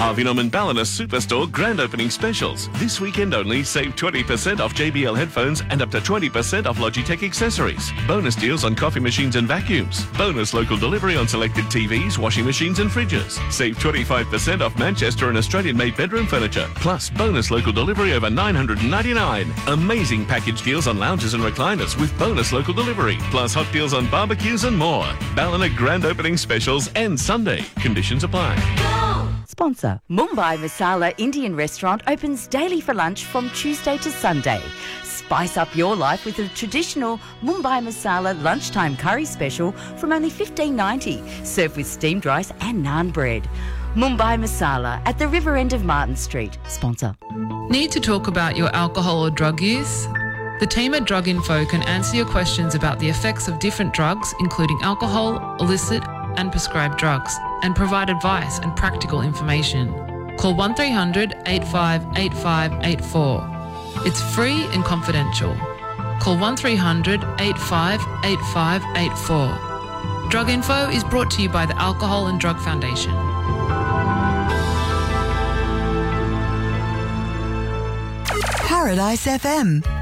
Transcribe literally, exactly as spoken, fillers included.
Harvey Norman Ballina Superstore grand opening specials. This weekend only, save twenty percent off J B L headphones and up to twenty percent off Logitech accessories. Bonus deals on coffee machines and vacuums. Bonus local delivery on selected T Vs, washing machines and fridges. Save twenty-five percent off Manchester and Australian-made bedroom furniture. Plus bonus local delivery over nine hundred ninety-nine dollars. Amazing package deals on lounges and recliners with bonus local delivery. Plus hot deals on barbecues and more. Ballina grand opening specials end Sunday. Conditions apply. Sponsor. Mumbai Masala Indian Restaurant opens daily for lunch from Tuesday to Sunday. Spice up your life with a traditional Mumbai Masala lunchtime curry special from only fifteen ninety, served with steamed rice and naan bread. Mumbai Masala at the river end of Martin Street. Sponsor. Need to talk about your alcohol or drug use? The team at Drug Info can answer your questions about the effects of different drugs, including alcohol, illicit and prescribed drugs, and provide advice and practical information. Call one three hundred, eight five eight five eight four. It's free and confidential. Call one three hundred, eight five eight five eight four. Drug Info is brought to you by the Alcohol and Drug Foundation. Paradise F M.